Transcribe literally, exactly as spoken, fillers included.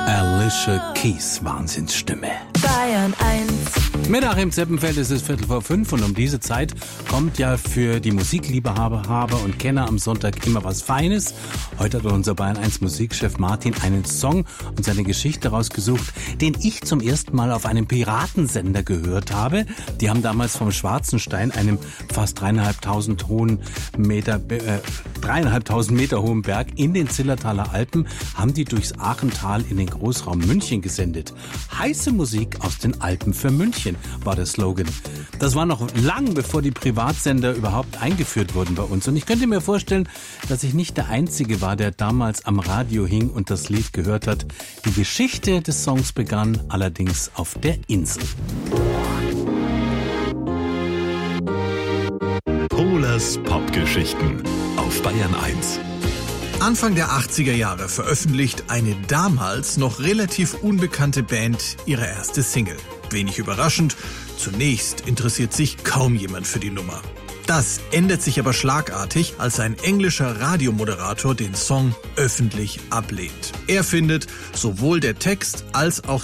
Alicia Keys Wahnsinnsstimme. Bayern eins. Mittag im Zeppenfeld, es ist Viertel vor fünf und um diese Zeit kommt ja für die Musikliebhaber und Kenner am Sonntag immer was Feines. Heute hat unser Bayern eins Musikchef Martin einen Song und seine Geschichte rausgesucht, den ich zum ersten Mal auf einem Piratensender gehört habe. Die haben damals vom Schwarzenstein, einem fast dreieinhalbtausend hohen Meter, äh, dreieinhalbtausend Meter hohen Berg in den Zillertaler Alpen, haben die durchs Aachental in den Großraum München gesendet. Heiße Musik aus den Alpen für München war der Slogan. Das war noch lang, bevor die Privatsender überhaupt eingeführt wurden bei uns. Und ich könnte mir vorstellen, dass ich nicht der Einzige war, der damals am Radio hing und das Lied gehört hat. Die Geschichte des Songs begann allerdings auf der Insel. Pohlers Popgeschichten auf Bayern eins. Anfang der achtziger Jahre veröffentlicht eine damals noch relativ unbekannte Band ihre erste Single. Wenig überraschend, zunächst interessiert sich kaum jemand für die Nummer. Das ändert sich aber schlagartig, als ein englischer Radiomoderator den Song öffentlich ablehnt. Er findet, sowohl der Text als auch